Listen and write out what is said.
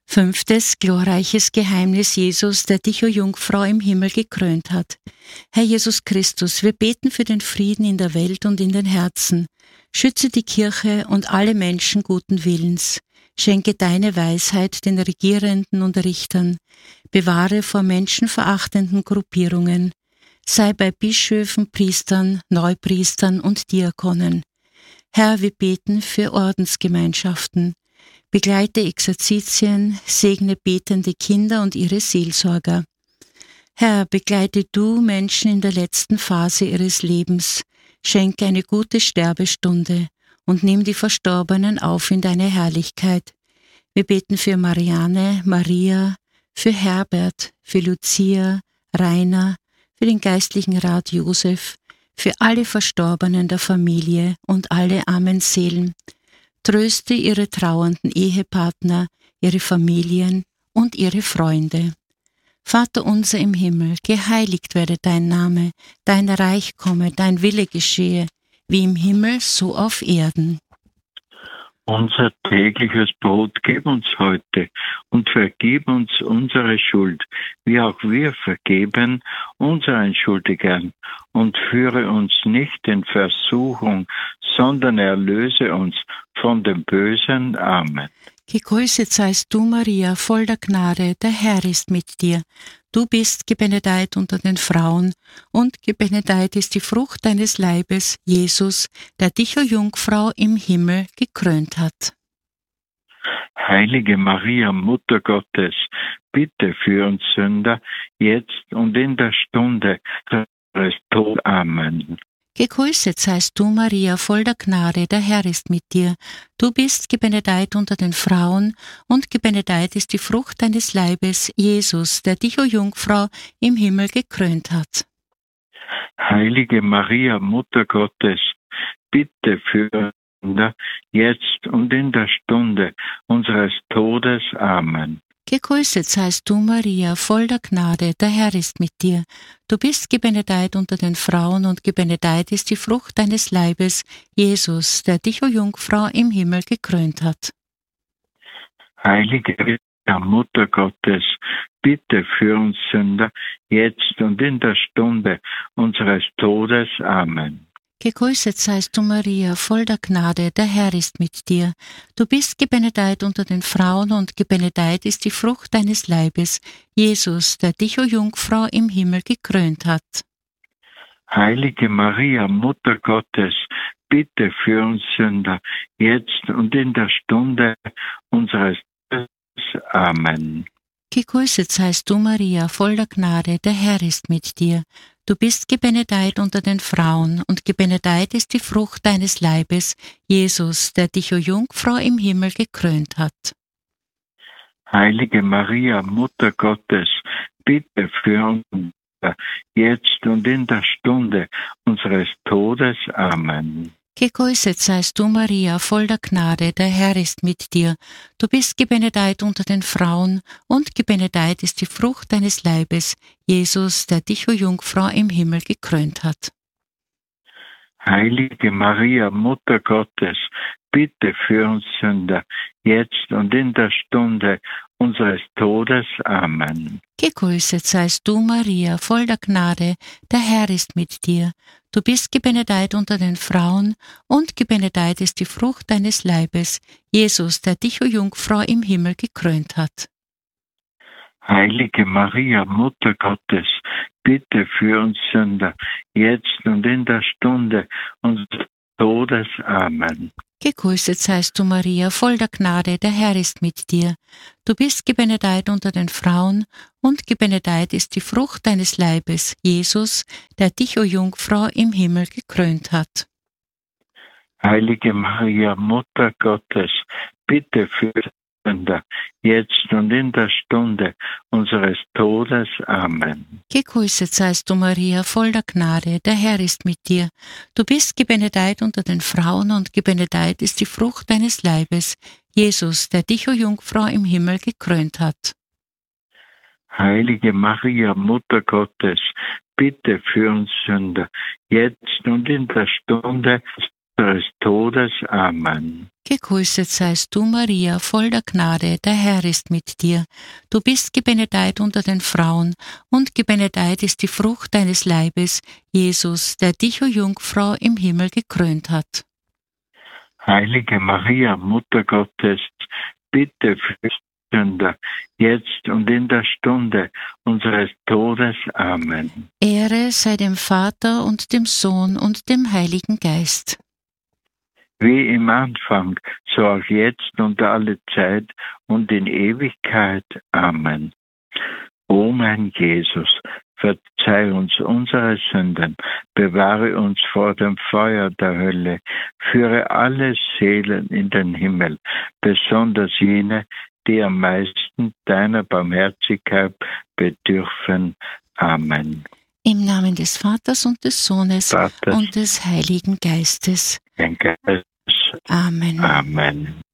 5. glorreiches Geheimnis Jesus, der dich, o Jungfrau, im Himmel gekrönt hat. Herr Jesus Christus, wir beten für den Frieden in der Welt und in den Herzen. Schütze die Kirche und alle Menschen guten Willens. Schenke deine Weisheit den Regierenden und Richtern. Bewahre vor menschenverachtenden Gruppierungen. Sei bei Bischöfen, Priestern, Neupriestern und Diakonen. Herr, wir beten für Ordensgemeinschaften. Begleite Exerzitien, segne betende Kinder und ihre Seelsorger. Herr, begleite du Menschen in der letzten Phase ihres Lebens, schenke eine gute Sterbestunde und nimm die Verstorbenen auf in deine Herrlichkeit. Wir beten für Marianne, Maria, für Herbert, für Lucia, Rainer, für den geistlichen Rat Josef, für alle Verstorbenen der Familie und alle armen Seelen. Tröste ihre trauernden Ehepartner, ihre Familien und ihre Freunde. Vater unser im Himmel, geheiligt werde dein Name, dein Reich komme, dein Wille geschehe, wie im Himmel, so auf Erden. Unser tägliches Brot gib uns heute und vergib uns unsere Schuld, wie auch wir vergeben unseren Schuldigern. Und führe uns nicht in Versuchung, sondern erlöse uns von dem Bösen. Amen. Gegrüßet seist du, Maria, voll der Gnade, der Herr ist mit dir. Du bist gebenedeit unter den Frauen, und gebenedeit ist die Frucht deines Leibes, Jesus, der dich, o Jungfrau, im Himmel gekrönt hat. Heilige Maria, Mutter Gottes, bitte für uns Sünder, jetzt und in der Stunde unseres Todes. Amen. Gegrüßet seist du, Maria, voll der Gnade, der Herr ist mit dir. Du bist gebenedeit unter den Frauen, und gebenedeit ist die Frucht deines Leibes, Jesus, der dich, o Jungfrau, im Himmel gekrönt hat. Heilige Maria, Mutter Gottes, bitte für uns Sünder, jetzt und in der Stunde unseres Todes. Amen. Gegrüßet seist du, Maria, voll der Gnade, der Herr ist mit dir. Du bist gebenedeit unter den Frauen, und gebenedeit ist die Frucht deines Leibes, Jesus, der dich, o Jungfrau, im Himmel gekrönt hat. Heilige Maria, Mutter Gottes, bitte für uns Sünder, jetzt und in der Stunde unseres Todes. Amen. Gegrüßet seist du, Maria, voll der Gnade, der Herr ist mit dir. Du bist gebenedeit unter den Frauen, und gebenedeit ist die Frucht deines Leibes, Jesus, der dich, o Jungfrau, im Himmel gekrönt hat. Heilige Maria, Mutter Gottes, bitte für uns Sünder, jetzt und in der Stunde unseres Todes. Amen. Gegrüßet seist du, Maria, voll der Gnade, der Herr ist mit dir. Du bist gebenedeit unter den Frauen, und gebenedeit ist die Frucht deines Leibes, Jesus, der dich, o Jungfrau, im Himmel gekrönt hat. Heilige Maria, Mutter Gottes, bitte für uns Sünder, jetzt und in der Stunde unseres Todes. Amen. Gegrüßet seist du, Maria, voll der Gnade, der Herr ist mit dir. Du bist gebenedeit unter den Frauen, und gebenedeit ist die Frucht deines Leibes, Jesus, der dich, o Jungfrau, im Himmel gekrönt hat. Heilige Maria, Mutter Gottes, bitte für uns Sünder, jetzt und in der Stunde unseres Todes. Amen. Gegrüßet seist du, Maria, voll der Gnade, der Herr ist mit dir. Du bist gebenedeit unter den Frauen, und gebenedeit ist die Frucht deines Leibes, Jesus, der dich, o Jungfrau, im Himmel gekrönt hat. Heilige Maria, Mutter Gottes, bitte für uns Sünder, jetzt und in der Stunde unseres Todes. Amen. Gegrüßet seist du, Maria, voll der Gnade, der Herr ist mit dir. Du bist gebenedeit unter den Frauen, und gebenedeit ist die Frucht deines Leibes, Jesus, der dich, o Jungfrau, im Himmel gekrönt hat. Heilige Maria, Mutter Gottes, bitte für uns Sünder, jetzt und in der Stunde unseres Todes. Amen. Gegrüßet seist du, Maria, voll der Gnade, der Herr ist mit dir. Du bist gebenedeit unter den Frauen, und gebenedeit ist die Frucht deines Leibes, Jesus, der dich, o Jungfrau, im Himmel gekrönt hat. Heilige Maria, Mutter Gottes, bitte für uns Sünder, jetzt und in der Stunde des unseres Todes. Amen. Gegrüßet seist du, Maria, voll der Gnade, der Herr ist mit dir. Du bist gebenedeit unter den Frauen, und gebenedeit ist die Frucht deines Leibes, Jesus, der dich, o Jungfrau, im Himmel gekrönt hat. Heilige Maria, Mutter Gottes, bitte für Sünder, jetzt und in der Stunde unseres Todes. Amen. Ehre sei dem Vater und dem Sohn und dem Heiligen Geist. Wie im Anfang, so auch jetzt und alle Zeit und in Ewigkeit. Amen. O mein Jesus, verzeih uns unsere Sünden, bewahre uns vor dem Feuer der Hölle, führe alle Seelen in den Himmel, besonders jene, die am meisten deiner Barmherzigkeit bedürfen. Amen. Im Namen des Vaters und des Sohnes und des Heiligen Geistes. Geist. Amen. Amen.